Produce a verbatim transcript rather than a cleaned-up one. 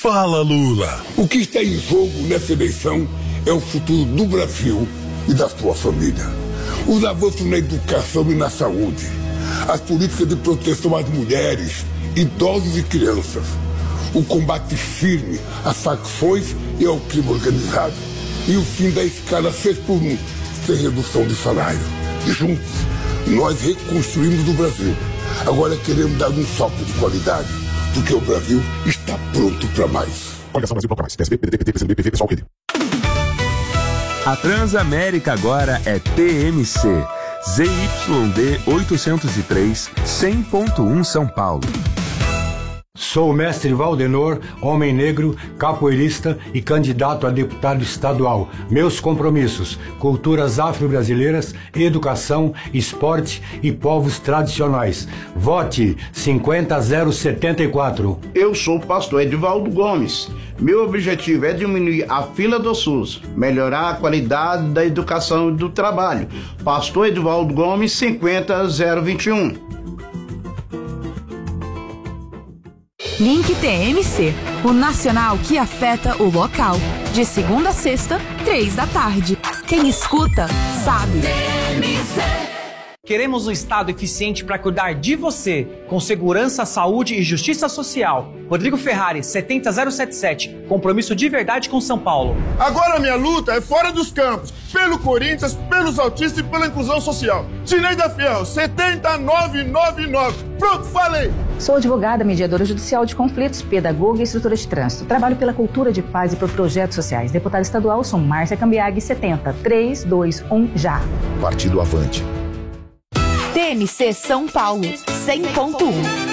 Fala, Lula! O que está em jogo nessa eleição é o futuro do Brasil e da sua família. Os avanços na educação e na saúde, as políticas de proteção às mulheres, idosos e crianças, o combate firme às facções e ao crime organizado e o fim da escala seis por um, sem redução de salário. Juntos, nós reconstruímos o Brasil. Agora queremos dar um salto de qualidade, porque o Brasil está pronto para mais. Coligação Brasil Bloco Mais, P S B, P D T, P C M B, P V, Pessoal, Rede. A Transamérica agora é T M C, Z Y D oitocentos e três, cem ponto um São Paulo. Sou o mestre Valdenor, homem negro, capoeirista e candidato a deputado estadual. Meus compromissos: culturas afro-brasileiras, educação, esporte e povos tradicionais. Vote cinquenta zero setenta e quatro. Eu sou o pastor Edivaldo Gomes. Meu objetivo é diminuir a fila do SUS, melhorar a qualidade da educação e do trabalho. Pastor Edivaldo Gomes, cinquenta zero vinte e um. Link T M C, o nacional que afeta o local. De segunda a sexta, três da tarde. Quem escuta, sabe. T M C. Queremos um Estado eficiente para cuidar de você, com segurança, saúde e justiça social. Rodrigo Ferrari, setenta zero setenta e sete. Compromisso de verdade com São Paulo. Agora minha luta é fora dos campos, pelo Corinthians, pelos autistas e pela inclusão social. Sineida Fiel, setenta nove noventa e nove. Pronto, falei! Sou advogada, mediadora judicial de conflitos, pedagoga e instrutora de trânsito. Trabalho pela cultura de paz e por projetos sociais. Deputada estadual, sou Márcia Cambiag, setenta, três dois um, já. Partido Avante. T M C São Paulo, cem ponto um.